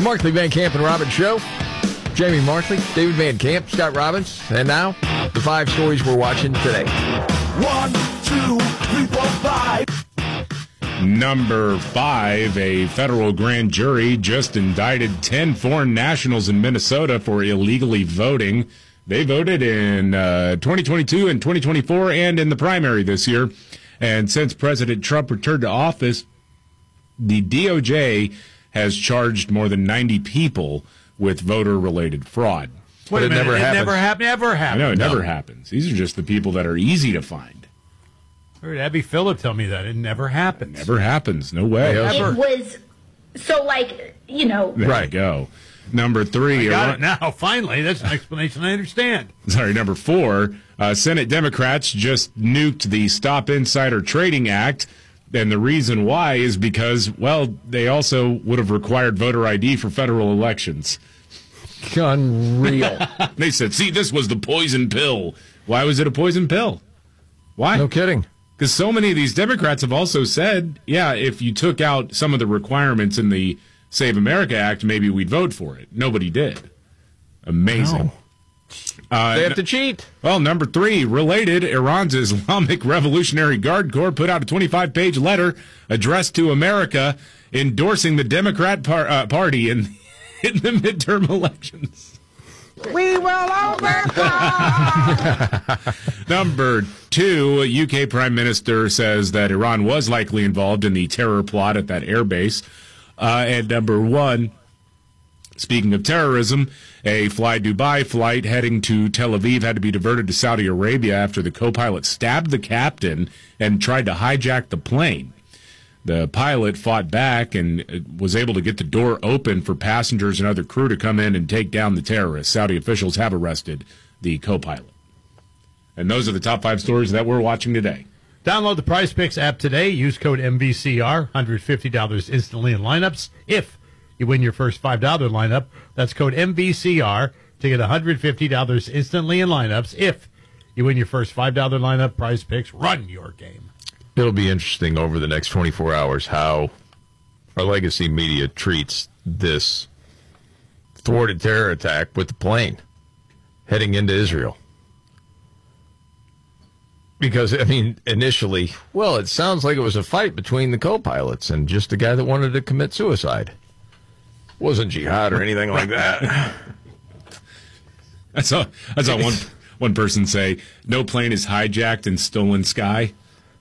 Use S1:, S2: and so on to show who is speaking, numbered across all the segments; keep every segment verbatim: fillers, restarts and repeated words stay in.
S1: The Markley, Van Camp, and Robbins Show. Jamie Markley, David Van Camp, Scott Robbins, and now the five stories we're watching today.
S2: One, two, three, four, five.
S3: Number five, a federal grand jury just indicted ten foreign nationals in Minnesota for illegally voting. They voted in uh, twenty twenty-two and twenty twenty-four and in the primary this year. And since President Trump returned to office, the D O J has charged more than ninety people with voter-related fraud.
S4: Wait
S1: But
S4: a
S1: it
S4: minute,
S1: never
S4: it
S1: happens.
S4: never happened. Never
S3: I
S4: happened.
S3: know, it
S1: No.
S3: never happens. These are just the people that are easy to find.
S4: I heard Abby Phillip tell me that. It never happens.
S3: Never happens. No way.
S1: Yeah.
S4: Ever.
S5: It was so like, you know,
S3: There
S1: Right.
S3: you go. Number three.
S4: Got
S3: Iran-
S4: it now. Finally, that's an explanation I understand.
S3: Sorry, number four, uh, Senate Democrats just nuked the Stop Insider Trading Act. And the reason why is because, well, they also would have required voter I D for federal elections.
S1: Unreal.
S3: They said, see, this was the poison pill. Why was it a poison pill? Why?
S1: No kidding.
S3: Because so many of these Democrats have also said, yeah, if you took out some of the requirements in the Save America Act, maybe we'd vote for it. Nobody did. Amazing. Uh,
S1: They have to cheat.
S3: Well, number three, related, Iran's Islamic Revolutionary Guard Corps put out a twenty-five page letter addressed to America endorsing the Democrat par- uh, Party in, in the midterm elections.
S5: we will overcome.
S3: Number two, U K Prime Minister says that Iran was likely involved in the terror plot at that airbase. Uh, and number one, speaking of terrorism, a Fly Dubai flight heading to Tel Aviv had to be diverted to Saudi Arabia after the co-pilot stabbed the captain and tried to hijack the plane. The pilot fought back and was able to get the door open for passengers and other crew to come in and take down the terrorists. Saudi officials have arrested the co-pilot. And those are the top five stories that we're watching today.
S4: Download the Prize Picks app today. Use code M V C R, one hundred fifty dollars instantly in lineups. If you win your first five dollars lineup, that's code M V C R to get one hundred fifty dollars instantly in lineups. If you win your first five dollars lineup, Prize Picks, run your game.
S1: It'll be interesting over the next twenty-four hours how our legacy media treats this thwarted terror attack with the plane heading into Israel. Because, I mean, initially, well, it sounds like it was a fight between the co-pilots and just a guy that wanted to commit suicide. Wasn't jihad or anything like that.
S3: I saw, I saw one, one person say, no plane is hijacked and stolen sky.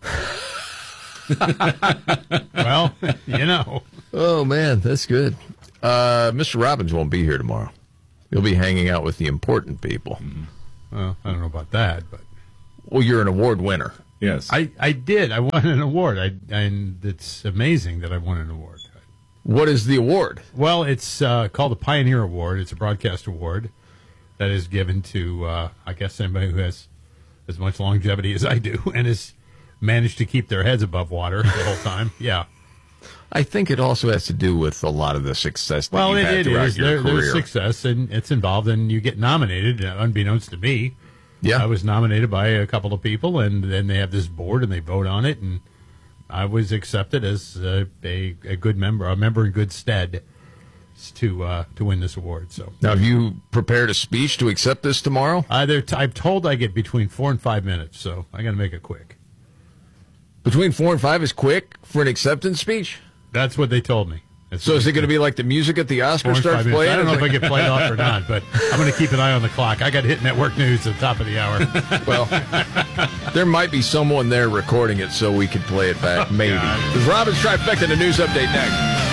S4: Well, you know.
S1: Oh, man, that's good. Uh, Mister Robbins won't be here tomorrow. He'll be hanging out with the important people.
S4: Well, I don't know about that, but
S1: Well, you're an award winner.
S3: Yes.
S4: I, I did. I won an award, I, and it's amazing that I won an award.
S1: What is the award?
S4: Well, it's uh, called the Pioneer Award. It's a broadcast award that is given to, uh, I guess, anybody who has as much longevity as I do and has managed to keep their heads above water the whole time. Yeah.
S1: I think it also has to do with a lot of the success that
S4: Well,
S1: you've
S4: it,
S1: had
S4: it
S1: throughout
S4: is.
S1: your
S4: There,
S1: career.
S4: there's success, and it's involved, and you get nominated, uh, unbeknownst to me.
S1: Yeah.
S4: I was nominated by a couple of people, and then they have this board, and they vote on it, and I was accepted as a, a, a good member, a member in good stead to uh, to win this award. So
S1: Now, have you prepared a speech to accept this tomorrow?
S4: uh, they're t- I'm told I get between four and five minutes, so I got to make it quick.
S1: Between four and five is quick for an acceptance speech?
S4: That's what they told me. That's
S1: So
S4: what
S1: is
S4: they
S1: it going to be like the music at the
S4: Four
S1: Oscars
S4: and
S1: starts
S4: five minutes.
S1: playing?
S4: I don't know if
S1: It's
S4: I
S1: like-
S4: get played off or not, but I'm going to keep an eye on the clock. I got hit network news at the top of the hour.
S1: Well, there might be someone there recording it so we could play it back, maybe.
S4: God.
S1: There's Robin's Trifecta, the news update next.